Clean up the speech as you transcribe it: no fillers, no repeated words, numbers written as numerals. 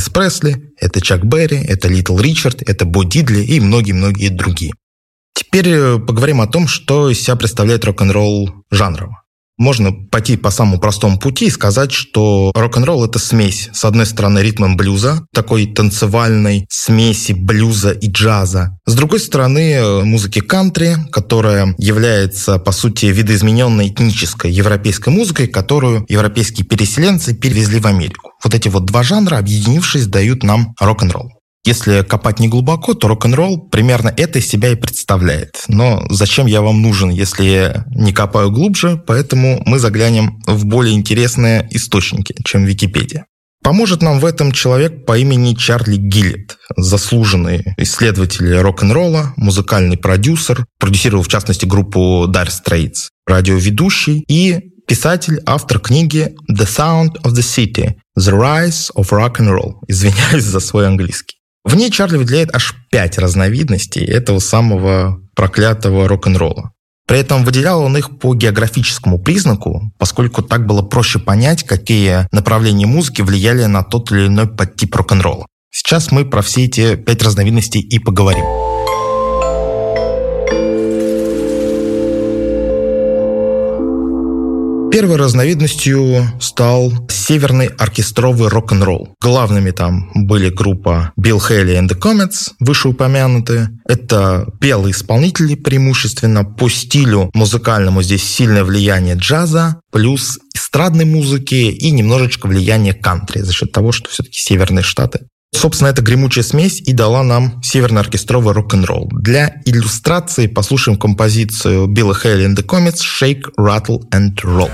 Элвис Пресли, это Чак Берри, это Литл Ричард, это Бо Дидли и многие-многие другие. Теперь поговорим о том, что из себя представляет рок-н-ролл жанрово. Можно пойти по самому простому пути и сказать, что рок-н-ролл – это смесь, с одной стороны, ритм блюза, такой танцевальной смеси блюза и джаза. С другой стороны, музыки кантри, которая является, по сути, видоизмененной этнической европейской музыкой, которую европейские переселенцы перевезли в Америку. Вот эти вот два жанра, объединившись, дают нам рок-н-ролл. Если копать не глубоко, то рок-н-ролл примерно это из себя и представляет. Но зачем я вам нужен, если я не копаю глубже? Поэтому мы заглянем в более интересные источники, чем Википедия. Поможет нам в этом человек по имени Чарли Гиллет, заслуженный исследователь рок-н-ролла, музыкальный продюсер, продюсировал в частности группу Dire Straits, радиоведущий и писатель, автор книги «The Sound of the City – The Rise of Rock and Roll». Извиняюсь за свой английский. В ней Чарли выделяет аж 5 разновидностей этого самого проклятого рок-н-ролла. При этом выделял он их по географическому признаку, поскольку так было проще понять, какие направления музыки влияли на тот или иной подтип рок-н-ролла. Сейчас мы про все эти 5 разновидностей и поговорим. Первой разновидностью стал северный оркестровый рок-н-ролл. Главными там были группа Bill Haley and the Comets, вышеупомянутые. Это белые исполнители преимущественно. По стилю музыкальному здесь сильное влияние джаза, плюс эстрадной музыки и немножечко влияние кантри за счет того, что все-таки северные штаты. Собственно, эта гремучая смесь и дала нам северно-оркестровый рок-н-ролл. Для иллюстрации послушаем композицию Билла Haley and the Comets «Shake, Rattle and Roll».